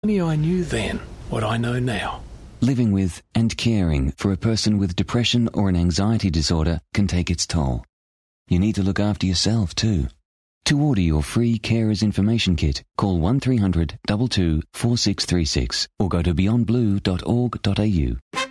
Only I knew then what I know now. Living with and caring for a person with depression or an anxiety disorder can take its toll. You need to look after yourself too. To order your free Carers Information Kit, call 1300 22 4636 or go to beyondblue.org.au.